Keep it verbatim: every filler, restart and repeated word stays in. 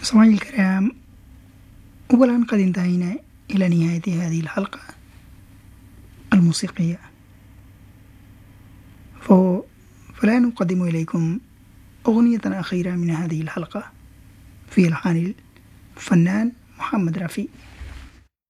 سمعي الكرام، أولا قد انتهينا إلى نهاية هذه الحلقة الموسيقية، فلا نقدم إليكم أغنية أخيرة من هذه الحلقة في ألحان الفنان محمد رفيق.